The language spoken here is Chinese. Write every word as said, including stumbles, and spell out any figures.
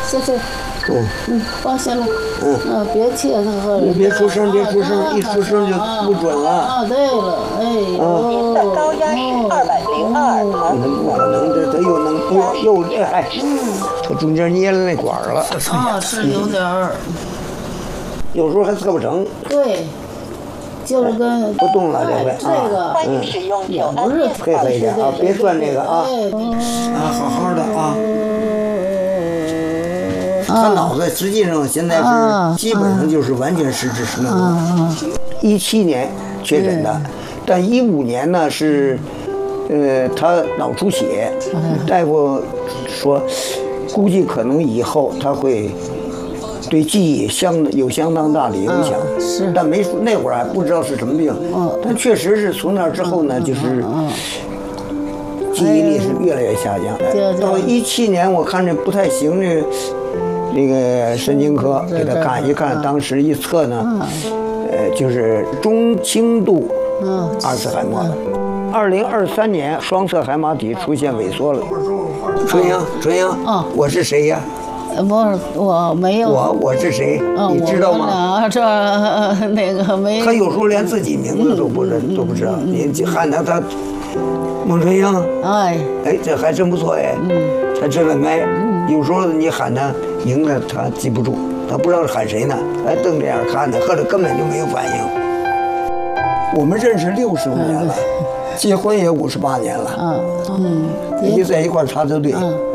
这这， 嗯嗯，放下了， 嗯嗯，别切它喝。 你别出声，别出声，一出声就不准了。 啊，对了，哎呦， 的高压是二百零二毫那不可能，这这又能又又哎，它中间捏了那管儿了。 啊，是有点儿， 有时候还测不成。 对，就是跟不动了这回这个欢迎使用也九不是配合一点啊，别转这个啊， 哎啊，好好的啊。他脑子实际上现在是基本上就是完全失智失能了。一七年确诊的，但一五年呢是，呃，他脑出血，大夫说，估计可能以后他会对记忆相有相当大的影响。 是， 但没那会儿还不知道是什么病，但确实是从那之后呢，就是记忆力是越来越下降。到一七年我看这不太行，这个。这个神经科给他看一看，当时一测呢，呃，就是中轻度阿尔茨海默。二零二三年双侧海马体出现萎缩了。春英，春英，我是谁呀？ 不是，我没有。 我我是谁？你知道吗？ 这那个没。 他有时候连自己名字都不认，都不知道。你喊他，他孟春英。哎，哎，这还真不错哎。他这个麦，有时候你喊他名字，他记不住，他不知道喊谁呢，还瞪着眼看着，或者根本就没有反应。我们认识六十五年了，结婚也五十八年了。嗯嗯，一在一块插着队。